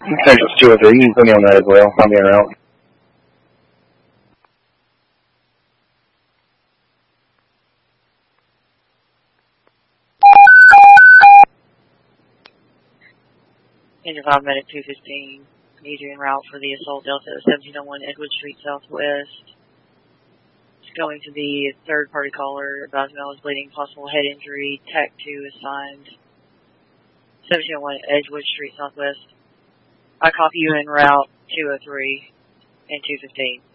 Okay, just 203. You can put me on that as well. I'll be en route. Engine 5 Medic 215. Need you en route for the assault Delta 1701 Edward Street Southwest. It's going to be a third-party caller. Advised male is bleeding, possible head injury. TAC 2 assigned. 1701 Edgewood Street Southwest. I copy you en route 203 and 215.